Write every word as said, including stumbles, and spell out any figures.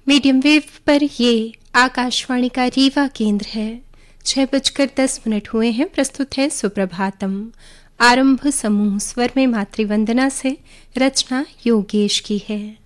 Medium wave पर ये आकाशवाणी का रीवा केंद्र है। छह बजकर दस मिनट हुए हैं। प्रस्तुत है सुप्रभातम। आरंभ समूह स्वर में मातृवंदना से, रचना योगेश की है।